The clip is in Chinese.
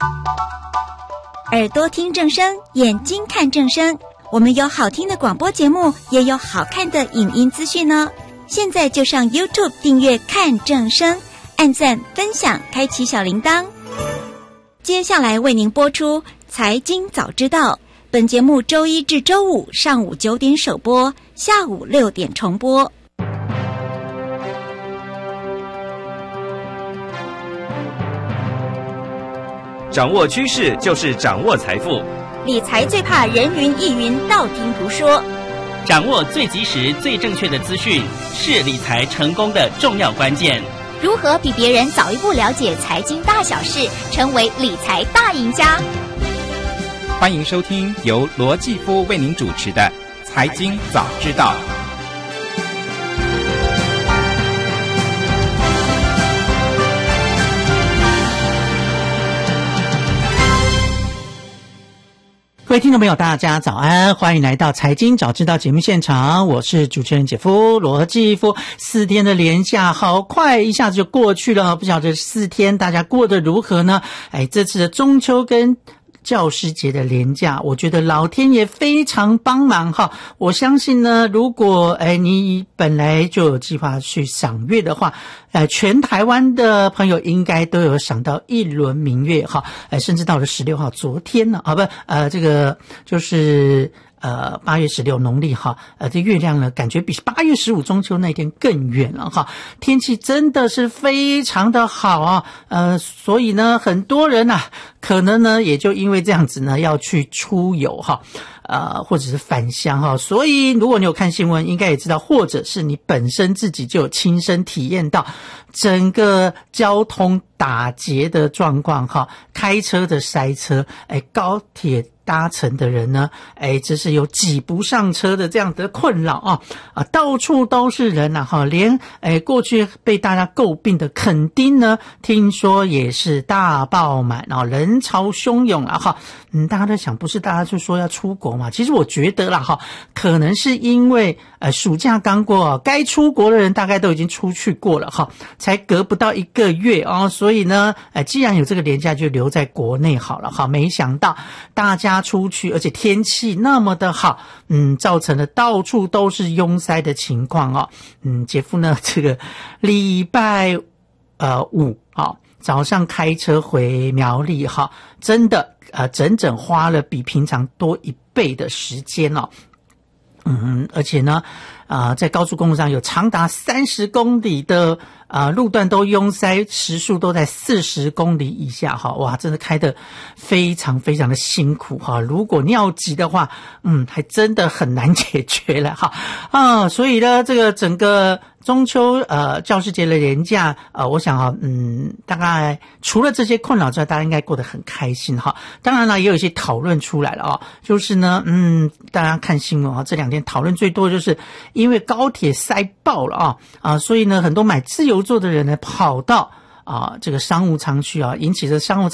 耳朵听正声，眼睛看正声。我们有好听的广播节目，也有好看的影音资讯呢。现在就上 YouTube 订阅看正声，按赞分享，开启小铃铛。接下来为您播出财经早知道，本节目周一至周五上午9点首播，下午6点重播。 掌握趋势就是掌握财富， 理财最怕人云亦云，道听途说。 掌握最及时、最正确的资讯，是理财成功的重要关键。 如何比别人早一步了解财经大小事，成为理财大赢家？ 欢迎收听由罗继夫为您主持的《财经早知道》。 各位听众朋友大家早安，欢迎来到财经早知道节目现场，我是主持人姐夫罗继夫。4天的连假好快一下子就过去了，不晓得4天大家过得如何呢？这次的中秋跟教师节的连假，我觉得老天爷非常帮忙哈。我相信呢，如果你本来就有计划去赏月的话，全台湾的朋友应该都有赏到一轮明月哈，甚至到了16号，昨天呢这个就是8月16农历哈，这月亮呢感觉比8月15中秋那天更远了哈。天气真的是非常的好啊，所以呢很多人啊可能呢也就因为这样子呢要去出游哈，或者是返乡哈。所以如果你有看新闻，应该也知道，或者是你本身自己就有亲身体验到整个交通打结的状况哈，开车的塞车，高铁搭乘的人呢，这是有挤不上车的这样的困扰到处都是人啊连过去被大家诟病的垦丁呢，听说也是大爆满人潮汹涌大家在想，不是大家就说要出国嘛？其实我觉得啦可能是因为暑假刚过，该出国的人大概都已经出去过了才隔不到1个月所以呢既然有这个连假，就留在国内好了没想到大家出去，而且天气那么的好，造成了到处都是拥塞的情况姐夫呢这个礼拜5早上开车回苗栗真的整整花了比平常多1倍的时间而且呢在高速公路上有长达30公里的路段都拥塞，时速都在40公里以下哇，真的开得非常非常的辛苦如果尿急的话还真的很难解决了所以呢这个整个中秋教师节的连假我想大概除了这些困扰之外，大家应该过得很开心当然了，也有一些讨论出来了就是呢大家看新闻这2天讨论最多就是因为高铁塞爆了所以呢很多买自由座的人呢跑到这个商务舱去引起这商务